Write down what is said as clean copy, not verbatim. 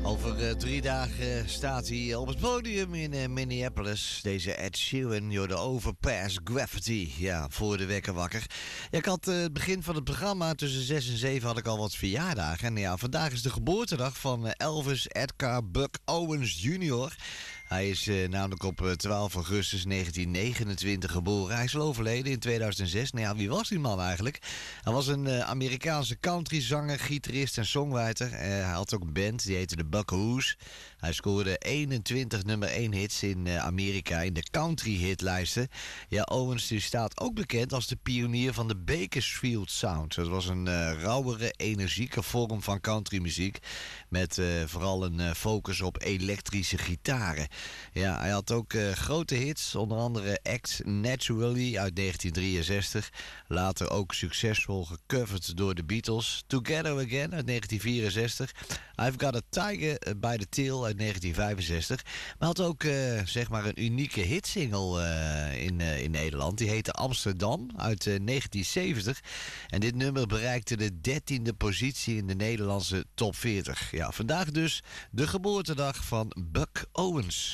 Over 3 dagen staat hij op het podium in Minneapolis. Deze Ed Sheeran, de Overpass Graffiti. Ja, voor de wekker wakker. Ja, ik had het begin van het programma, tussen 6 en 7 had ik al wat verjaardagen. En ja, vandaag is de geboortedag van Elvis Edgar Buck Owens Jr. Hij is namelijk op 12 augustus 1929 geboren. Hij is al overleden in 2006. Nou ja, wie was die man eigenlijk? Hij was een Amerikaanse countryzanger, gitarist en songwriter. Hij had ook een band, die heette de Buckaroos. Hij scoorde 21 nummer 1 hits in Amerika in de country hitlijsten. Ja, Owens die staat ook bekend als de pionier van de Bakersfield Sound. Dat was een rauwere, energieke vorm van countrymuziek. Met vooral een focus op elektrische gitaren. Ja, hij had ook grote hits, onder andere Act Naturally uit 1963. Later ook succesvol gecoverd door de Beatles. Together Again uit 1964. I've Got a Tiger by the Tail uit 1965. Maar had ook zeg maar een unieke hitsingle in Nederland. Die heette Amsterdam uit 1970. En dit nummer bereikte de 13e positie in de Nederlandse top 40. Ja, vandaag dus de geboortedag van Buck Owens.